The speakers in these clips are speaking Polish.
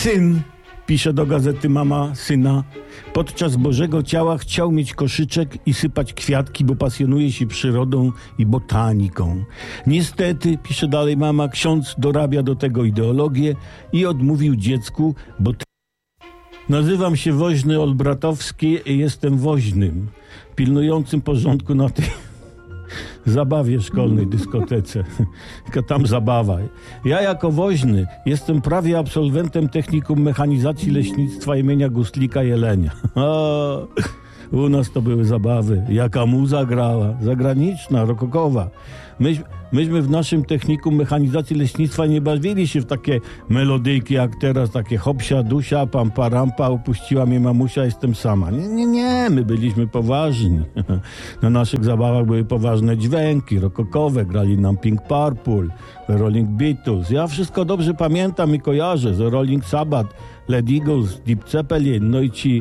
Syn, pisze do gazety mama syna, podczas Bożego Ciała chciał mieć koszyczek i sypać kwiatki, bo pasjonuje się przyrodą i botaniką. Niestety, pisze dalej mama, ksiądz dorabia do tego ideologię i odmówił dziecku, bo nazywam się Woźny Olbratowski i jestem woźnym, pilnującym porządku na tej zabawie szkolnej, dyskotece. Tylko tam zabawa. Ja jako woźny jestem prawie absolwentem technikum mechanizacji leśnictwa imienia Gustlika Jelenia. U nas to były zabawy. Jaka muza grała. Zagraniczna, rokokowa. Myśmy w naszym technikum mechanizacji leśnictwa nie bawili się w takie melodyjki jak teraz, takie hopsia, dusia, pampa, rampa, upuściła mnie mamusia, jestem sama. Nie, my byliśmy poważni. Na naszych zabawach były poważne dźwięki, rokokowe, grali nam Pink Purple, Rolling Beatles. Ja wszystko dobrze pamiętam i kojarzę, z Rolling Sabbath, Led Eagles, Deep Zeppelin, no i ci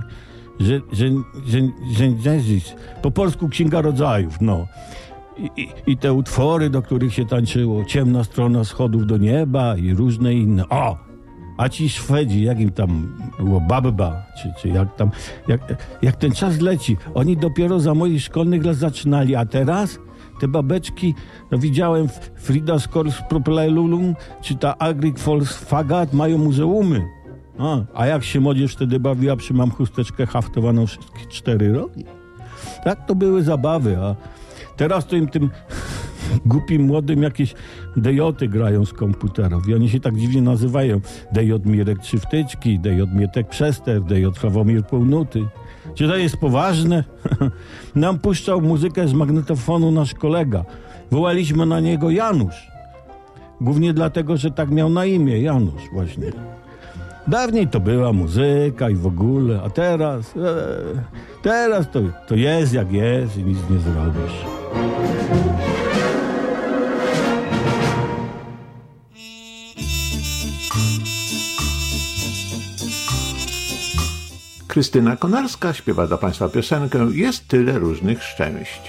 Genesis, po polsku Księga Rodzajów, no. I te utwory, do których się tańczyło, Ciemna strona schodów do nieba i różne inne. A ci Szwedzi, jak im tam było, Babba, czy jak tam, jak ten czas leci, oni dopiero za moich szkolnych lat zaczynali, a teraz te babeczki, no widziałem Frida Skors Propelulum, czy ta Agric Falls Fagat mają muzeumy. A jak się młodzież wtedy bawiła, mam chusteczkę haftowaną wszystkie 4 roki. Tak to były zabawy, a teraz to im tym głupim młodym jakieś dejoty grają z komputerów i oni się tak dziwnie nazywają. Dejot Mirek Trzy Wtyczki, dejot Mietek Przester, dejot Sławomir Półnuty. Czy to jest poważne? Nam puszczał muzykę z magnetofonu nasz kolega. Wołaliśmy na niego Janusz. Głównie dlatego, że tak miał na imię, Janusz właśnie. Dawniej to była muzyka i w ogóle, a teraz to jest jak jest i nic nie zrobisz. Krystyna Konarska śpiewa dla Państwa piosenkę Jest tyle różnych szczęść.